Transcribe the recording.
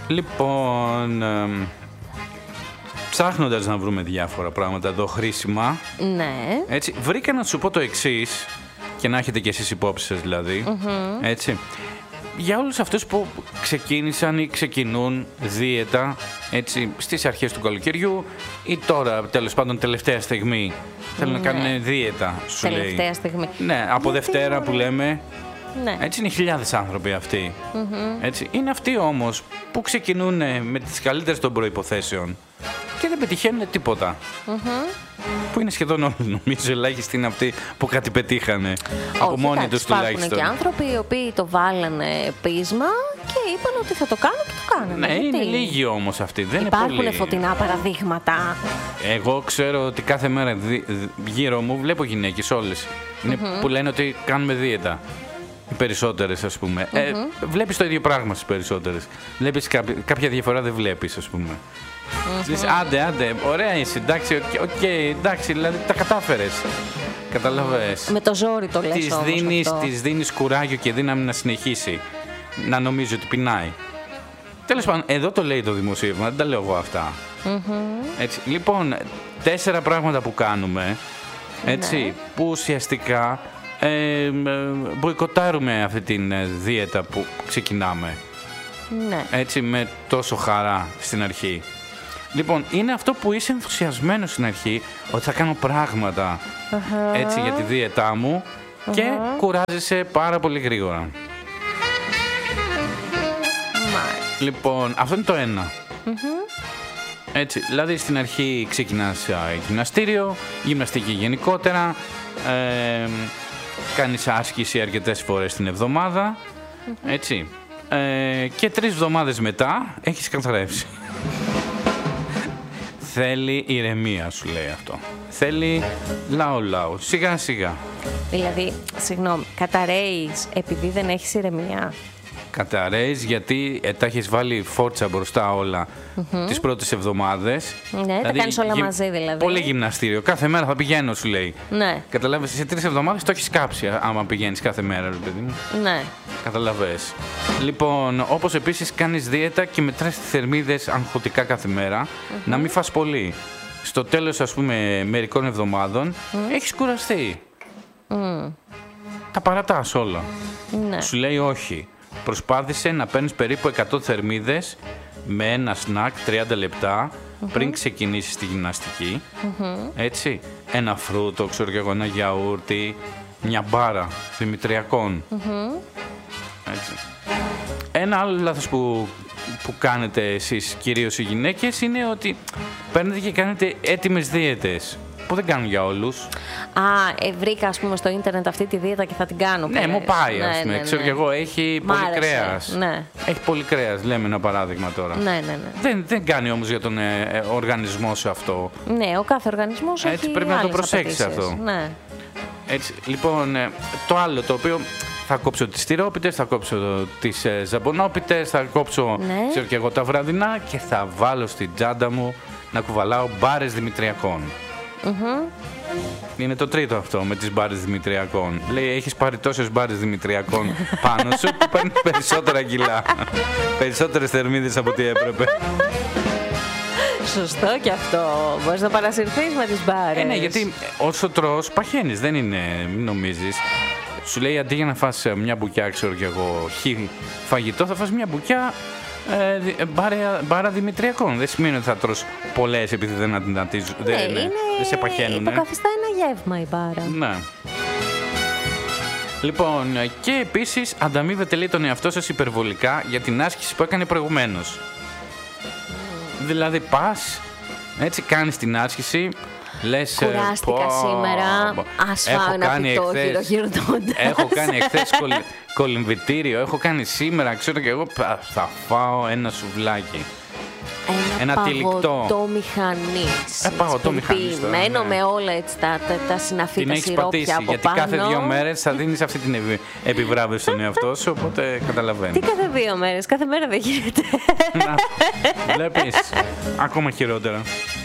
Λοιπόν, ψάχνοντας να βρούμε διάφορα πράγματα εδώ χρήσιμα, Ναι. έτσι, βρήκα να σου πω το εξής, και να έχετε κι εσείς υπόψη σας δηλαδή, έτσι. Για όλους αυτούς που ξεκίνησαν ή ξεκινούν δίαιτα, έτσι, στις αρχές του καλοκαιριού ή τώρα, τέλος πάντων, τελευταία στιγμή, θέλουν να κάνουν δίαιτα, σου λέει. Τελευταία στιγμή. Ναι, από Δευτέρα που λέμε. Ναι. Έτσι είναι χιλιάδες άνθρωποι αυτοί. Έτσι. Είναι αυτοί όμως που ξεκινούν με τις καλύτερες των προϋποθέσεων και δεν πετυχαίνουν τίποτα. Που είναι σχεδόν όλοι, νομίζω, ελάχιστοι είναι αυτοί που κάτι πετύχανε. Από μόνοι τους τουλάχιστον. Υπάρχουν και άνθρωποι οι οποίοι το βάλανε πείσμα και είπαν ότι θα το κάνω και το κάνανε. Ναι, είναι λίγοι όμως αυτοί. Δεν υπάρχουν είναι πολύ. φωτεινά παραδείγματα. Εγώ ξέρω ότι κάθε μέρα γύρω μου βλέπω γυναίκες όλες. Είναι που λένε ότι κάνουμε δίαιτα. Οι περισσότερες, ας πούμε. Βλέπεις το ίδιο πράγμα στις περισσότερες. Βλέπεις κάποια διαφορά, δεν βλέπεις, ας πούμε. Λες, άντε, ωραία είσαι, εντάξει, εντάξει, δηλαδή τα κατάφερες. Καταλαβες. Με το ζόρι το λες Της δίνεις κουράγιο και δύναμη να συνεχίσει. Να νομίζει ότι πεινάει. Τέλος πάντων, εδώ το λέει το δημοσίευμα, δεν τα λέω εγώ αυτά. Έτσι, λοιπόν, 4 πράγματα που κάνουμε, έτσι, που ουσιαστικά μποϊκοτάρουμε αυτή την δίαιτα που ξεκινάμε. Ναι. Έτσι, με τόσο χαρά στην αρχή. Λοιπόν, είναι αυτό που είσαι ενθουσιασμένος στην αρχή, ότι θα κάνω πράγματα έτσι για τη δίαιτά μου και κουράζεσαι πάρα πολύ γρήγορα. Λοιπόν, αυτό είναι το ένα. Έτσι, δηλαδή στην αρχή ξεκινάς γυμναστήριο, γυμναστική γενικότερα, κάνεις άσκηση αρκετές φορές την εβδομάδα, έτσι, και 3 εβδομάδες μετά έχεις καθαρεύσει. Θέλει ηρεμία, σου λέει αυτό. Θέλει λαό, σιγά σιγά. Δηλαδή, συγγνώμη, καταραίεις επειδή δεν έχεις ηρεμία. Καταραίεις γιατί τα έχεις βάλει φόρτσα μπροστά όλα τις πρώτες εβδομάδες. Ναι, δηλαδή, τα κάνεις όλα μαζί δηλαδή. Πολύ γυμναστήριο. Κάθε μέρα θα πηγαίνω, σου λέει. Ναι. Καταλάβες, σε 3 εβδομάδες το έχεις κάψει άμα πηγαίνεις κάθε μέρα, ρε παιδί μου. Ναι. Καταλαβες. Λοιπόν, όπως επίσης κάνεις δίαιτα και μετράς τις θερμίδες αγχωτικά κάθε μέρα, να μην φας πολύ. Στο τέλος, ας πούμε, μερικών εβδομάδων, έχεις κουραστεί. Τα παρατάς όλα. Ναι. Σου λέει όχι. Προσπάθησε να παίρνεις περίπου 100 θερμίδες με ένα σνακ 30 λεπτά πριν ξεκινήσεις τη γυμναστική. Έτσι. Ένα φρούτο, ξέρω και εγώ, ένα γιαούρτι, μια μπάρα δημητριακών. Έτσι. Ένα άλλο λάθος που κάνετε εσείς, κυρίως οι γυναίκες, είναι ότι παίρνετε και κάνετε έτοιμες δίαιτες που δεν κάνουν για όλους. Βρήκα, ας πούμε, στο ίντερνετ αυτή τη δίαιτα και θα την κάνω. Ναι, μου πάει, ας πούμε. Ξέρω και εγώ, έχει πολύ κρέας. Ναι. Έχει πολύ κρέας, λέμε ένα παράδειγμα τώρα. Ναι. Δεν κάνει όμως για τον οργανισμό σου αυτό. Ναι, ο κάθε οργανισμός έχει έτσι πρέπει να το προσέξεις αυτό. Ναι. Έτσι, λοιπόν, το άλλο το οποίο θα κόψω τις τυρόπιτες, θα κόψω τις ζαμπονόπιτες, θα κόψω ξέρω και εγώ τα βραδινά και θα βάλω στην τσάντα μου να κουβαλάω μπάρες δημητριακών. Είναι το τρίτο αυτό με τις μπάρες δημητριακών. Λέει, έχεις πάρει τόσες μπάρες δημητριακών πάνω σου που παίρνεις περισσότερα κιλά. Περισσότερες θερμίδες από ό,τι έπρεπε. Σωστό και αυτό. Μπορείς να παρασυρθείς με τις μπάρες. Ναι, γιατί όσο τρως παχαίνεις, δεν είναι, μην νομίζεις. Σου λέει, αντί για να φας μια μπουκιά, ξέρω κι εγώ, φαγητό, θα φας μια μπουκιά μπάρα δημητριακών. Δεν σημαίνει ότι θα τρως πολλές επειδή δεν σε παχαίνουν. Υποκαθιστά ένα γεύμα η μπάρα. Ναι. Λοιπόν, και επίσης ανταμείβετε, λέει, τον εαυτό σας υπερβολικά για την άσκηση που έκανε προηγουμένως. Δηλαδή πας, έτσι κάνεις την άσκηση, λες, κουράστηκα σήμερα, ας φάω ένα φυτό γυρνώντας. Έχω κάνει εχθές κολυμβητήριο, έχω κάνει σήμερα, ξέρω και εγώ, θα φάω ένα σουβλάκι. Ένα παγωτό μηχανής. Παγωτό μηχανής. Περιποιημένο με όλα έτσι τα συναφή, τα σιρόπια από γιατί πάνω. κάθε 2 μέρες θα δίνεις αυτή την επιβράβευση στον εαυτό σου, οπότε καταλαβαίνεις. Τι κάθε 2 μέρες, κάθε μέρα δεν γίνεται. Βλέπεις, ακόμα χειρότερα.